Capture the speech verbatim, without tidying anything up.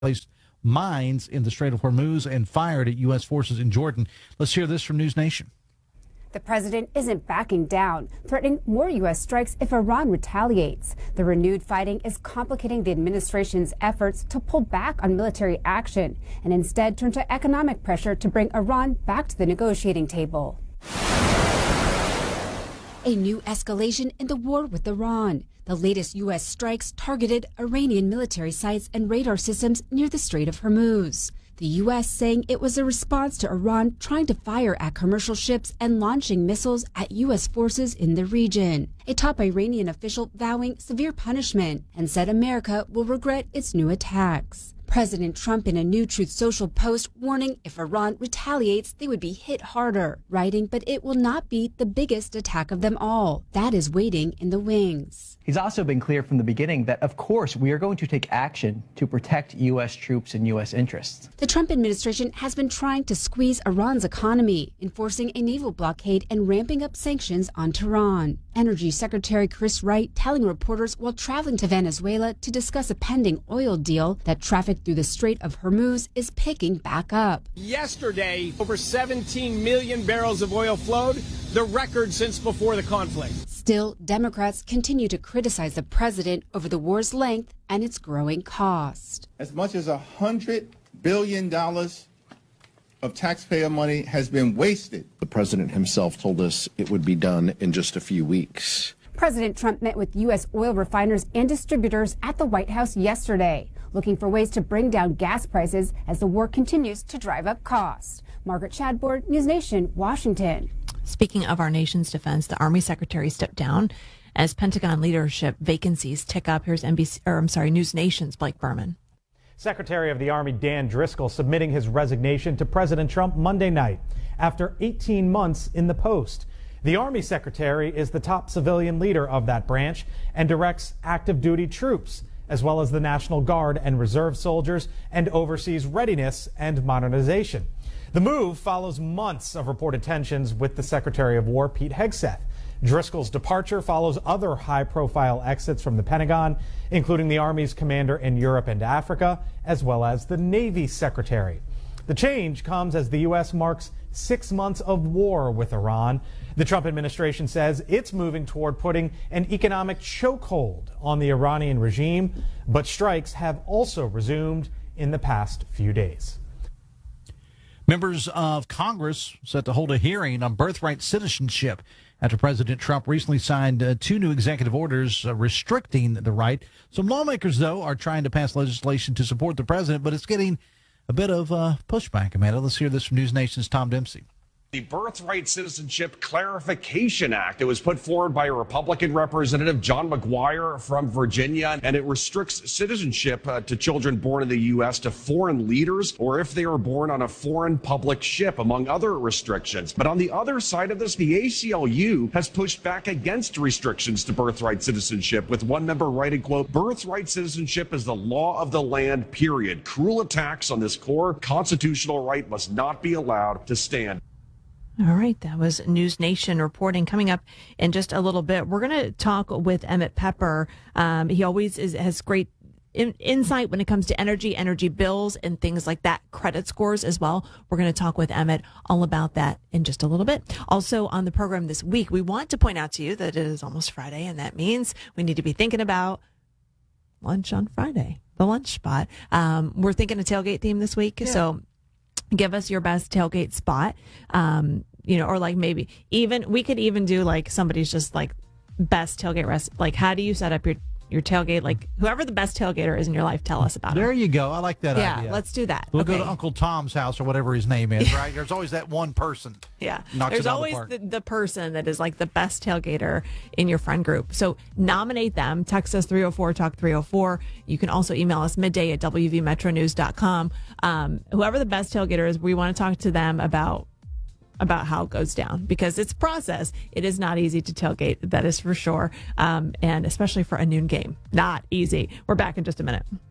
placed mines in the Strait of Hormuz and fired at U S forces in Jordan. Let's hear this from News Nation. The president isn't backing down, threatening more U S strikes if Iran retaliates. The renewed fighting is complicating the administration's efforts to pull back on military action and instead turn to economic pressure to bring Iran back to the negotiating table. A new escalation in the war with Iran. The latest U S strikes targeted Iranian military sites and radar systems near the Strait of Hormuz. The U S saying it was a response to Iran trying to fire at commercial ships and launching missiles at U S forces in the region. A top Iranian official vowing severe punishment and said America will regret its new attacks. President Trump in a new Truth Social post warning if Iran retaliates, they would be hit harder, writing, but it will not be the biggest attack of them all. That is waiting in the wings. He's also been clear from the beginning that, of course, we are going to take action to protect U S troops and U S interests. The Trump administration has been trying to squeeze Iran's economy, enforcing a naval blockade and ramping up sanctions on Tehran. Energy Secretary Chris Wright telling reporters while traveling to Venezuela to discuss a pending oil deal that traffic through the Strait of Hormuz is picking back up. Yesterday, over seventeen million barrels of oil flowed, the record since before the conflict. Still, Democrats continue to criticize the president over the war's length and its growing cost. As much as one hundred billion dollars of taxpayer money has been wasted. The president himself told us it would be done in just a few weeks. President Trump met with U S oil refiners and distributors at the White House yesterday, looking for ways to bring down gas prices as the war continues to drive up costs. Margaret Chadbourne, News Nation, Washington. Speaking of our nation's defense, the Army Secretary stepped down as Pentagon leadership vacancies tick up. Here's N B C, or I'm sorry, News Nation's Blake Berman. Secretary of the Army Dan Driscoll submitting his resignation to President Trump Monday night after eighteen months in the post. The Army Secretary is the top civilian leader of that branch and directs active duty troops, as well as the National Guard and Reserve soldiers, and oversees readiness and modernization. The move follows months of reported tensions with the Secretary of War, Pete Hegseth. Driscoll's departure follows other high-profile exits from the Pentagon, including the Army's commander in Europe and Africa, as well as the Navy Secretary. The change comes as the U S marks six months of war with Iran. The Trump administration says it's moving toward putting an economic chokehold on the Iranian regime, but strikes have also resumed in the past few days. Members of Congress set to hold a hearing on birthright citizenship after President Trump recently signed uh, two new executive orders uh, restricting the right. Some lawmakers, though, are trying to pass legislation to support the president, but it's getting a bit of uh, pushback. Amanda, let's hear this from News Nation's Tom Dempsey. The Birthright Citizenship Clarification Act. It was put forward by a Republican representative, John McGuire from Virginia, and it restricts citizenship uh, to children born in the U S to foreign leaders or if they are born on a foreign public ship, among other restrictions. But on the other side of this, the A C L U has pushed back against restrictions to birthright citizenship, with one member writing, quote, "Birthright citizenship is the law of the land, period. Cruel attacks on this core constitutional right must not be allowed to stand." All right, that was News Nation reporting. Coming up in just a little bit, we're going to talk with Emmett Pepper. Um, he always is, has great in, insight when it comes to energy, energy bills, and things like that, credit scores as well. We're going to talk with Emmett all about that in just a little bit. Also on the program this week, we want to point out to you that it is almost Friday, and that means we need to be thinking about lunch on Friday, the lunch spot. Um, we're thinking a tailgate theme this week, yeah. So give us your best tailgate spot. Um, you know, or like maybe even, we could even do like somebody's just like best tailgate rest. Like, how do you set up your, your tailgate? Like, whoever the best tailgater is in your life, tell us about it. There you go. I like that yeah, idea. Yeah, let's do that. We'll okay. go to Uncle Tom's house or whatever his name is, right? There's always that one person. Yeah. Knocks There's it out always of the, the, the person that is like the best tailgater in your friend group. So nominate them. Text us three oh four talk three oh four. You can also email us midday at w v metro news dot com. Um, whoever the best tailgater is, we want to talk to them about about how it goes down, because it's a process. It is not easy to tailgate, that is for sure. Um, and especially for a noon game, not easy. We're back in just a minute.